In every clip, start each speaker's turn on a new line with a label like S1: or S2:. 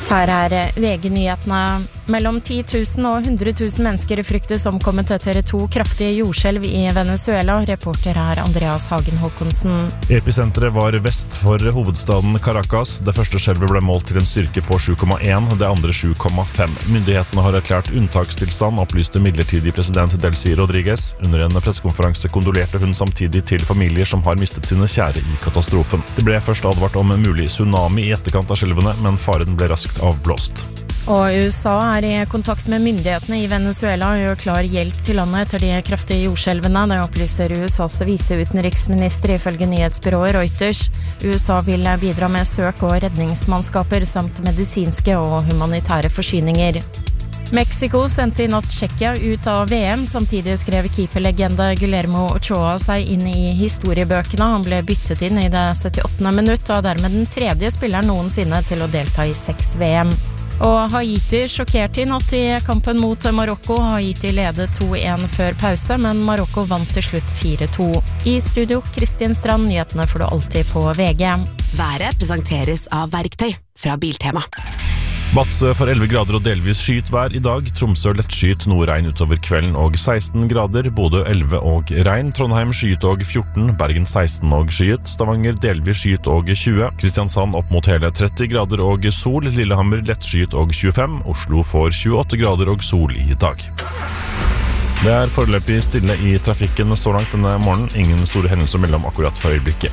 S1: Her VG-nyhetene. Mellom 10 000 og 100 000 mennesker fryktes omkommet etter 2 kraftige jordskjelv i Venezuela. Reporter Andreas Hagen Håkonsen.
S2: Episenteret var vest for hovedstaden Caracas. Det første skjelvet ble målt til en styrke på 7,1, det andre 7,5. Myndighetene har erklært unntakstilstand, opplyste midlertidig president Delcy Rodriguez. Under en pressekonferanse kondolerte hun samtidig til familier som har mistet sine kjære i katastrofen. Det ble først advart om mulig tsunami i etterkant av skjelvene, men faren ble raskt avblåst.
S1: Og USA i kontakt med myndighetene i Venezuela og gjør klar hjelp til landet etter de kraftige jordskjelvene. Det opplyser USAs viseutenriksminister ifølge nyhetsbyrået Reuters. USA vil bidra med søk- og redningsmannskaper samt medisinske og humanitære forsyninger. Mexico sendte i natt Tsjekkia ut av VM, samtidig skrev keeperlegende Guillermo Ochoa seg inn i historiebøkene. Han ble byttet inn i det 78. minutt og er dermed den 3. spilleren noensinne til å delta i 6 VM. Og Haiti sjokkerte i natt i kampen mot Marokko. Haiti ledet 2-1 før pause, men Marokko vant til slutt 4-2. I studio, Kristin Strand, nyhetene får du alltid på VG.
S3: Været presenteres av Verktøy fra Biltema.
S2: Vadsø for 11 grader og delvis skyet vær i dag. Tromsø lettskyet, noe regn utover kvelden og 16 grader. Bodø 11 og regn. Trondheim skyet og 14. Bergen 16 og skyet. Stavanger delvis skyet og 20. Kristiansand opp mot hele 30 grader og sol. Lillehammer lettskyet og 25. Oslo får 28 grader og sol i dag. Det er foreløpig stille i trafikken så langt denne morgenen. Ingen store hendelser mellom akkurat for øyeblikket.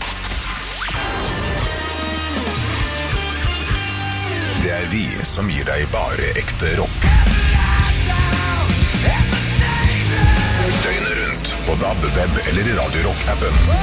S4: Det er vi som gir deg bare ekte rock. Døgnet rundt på DAB, web eller i Radio Rock-appen.